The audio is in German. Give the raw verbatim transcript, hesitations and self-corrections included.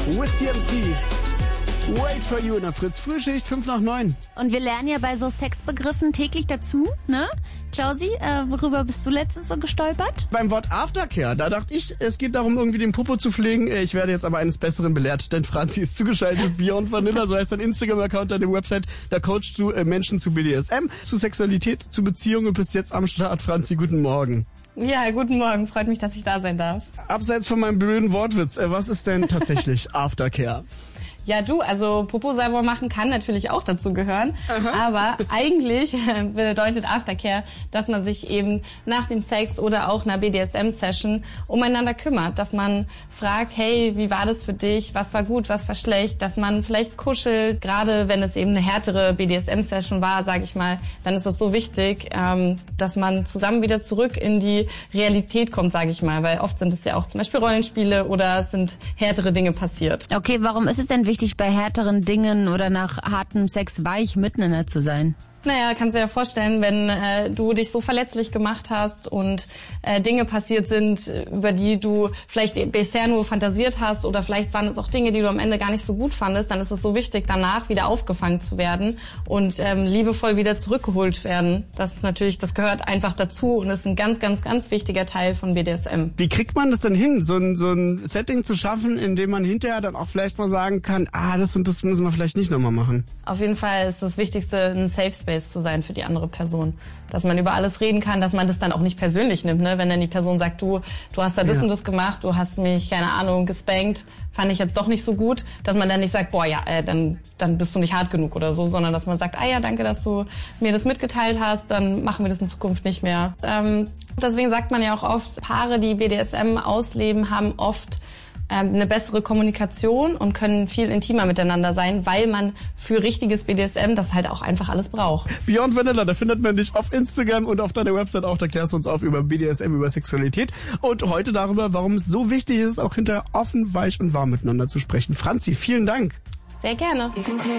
With T M C. Wait for you in der Fritz Frühschicht, fünf nach neun. Und wir lernen ja bei so Sexbegriffen täglich dazu, ne? Klausi, äh, worüber bist du letztens so gestolpert? Beim Wort Aftercare, da dachte ich, es geht darum, irgendwie den Popo zu pflegen. Ich werde jetzt aber eines Besseren belehrt, denn Franzi ist zugeschaltet. Beyond Vanilla, so heißt dein Instagram-Account, deine Website. Da coachst du äh, Menschen zu B D S M, zu Sexualität, zu Beziehungen und bist jetzt am Start. Franzi, guten Morgen. Ja, guten Morgen. Freut mich, dass ich da sein darf. Abseits von meinem blöden Wortwitz, äh, was ist denn tatsächlich Aftercare? Ja, du, also Popo sauber machen kann natürlich auch dazu gehören. Aha. Aber eigentlich bedeutet Aftercare, dass man sich eben nach dem Sex oder auch einer B D S M-Session umeinander kümmert. Dass man fragt, hey, wie war das für dich? Was war gut, was war schlecht? Dass man vielleicht kuschelt. Gerade wenn es eben eine härtere B D S M-Session war, sage ich mal, dann ist es so wichtig, ähm, dass man zusammen wieder zurück in die Realität kommt, sage ich mal. Weil oft sind es ja auch zum Beispiel Rollenspiele oder es sind härtere Dinge passiert. Okay, warum ist es denn wichtig, bei härteren Dingen oder nach hartem Sex weich miteinander zu sein? Naja, kannst du dir ja vorstellen, wenn äh, du dich so verletzlich gemacht hast und äh, Dinge passiert sind, über die du vielleicht bisher nur fantasiert hast oder vielleicht waren es auch Dinge, die du am Ende gar nicht so gut fandest, dann ist es so wichtig, danach wieder aufgefangen zu werden und ähm, liebevoll wieder zurückgeholt werden. Das ist natürlich, das gehört einfach dazu und ist ein ganz, ganz, ganz wichtiger Teil von B D S M. Wie kriegt man das denn hin, so ein, so ein Setting zu schaffen, in dem man hinterher dann auch vielleicht mal sagen kann, ah, das und das müssen wir vielleicht nicht nochmal machen? Auf jeden Fall ist das Wichtigste ein Safe Space zu sein für die andere Person. Dass man über alles reden kann, dass man das dann auch nicht persönlich nimmt, ne? Wenn dann die Person sagt, du, du hast da das ja. und das gemacht, du hast mich, keine Ahnung, gespankt, fand ich jetzt doch nicht so gut, dass man dann nicht sagt, boah, ja, äh, dann, dann bist du nicht hart genug oder so, sondern dass man sagt, ah ja, danke, dass du mir das mitgeteilt hast, dann machen wir das in Zukunft nicht mehr. Ähm, deswegen sagt man ja auch oft, Paare, die B D S M ausleben, haben oft eine bessere Kommunikation und können viel intimer miteinander sein, weil man für richtiges B D S M das halt auch einfach alles braucht. Beyond Vanilla, da findet man dich auf Instagram und auf deiner Website auch, da klärst du uns auf über B D S M, über Sexualität und heute darüber, warum es so wichtig ist, auch hinterher offen, weich und warm miteinander zu sprechen. Franzi, vielen Dank. Sehr gerne.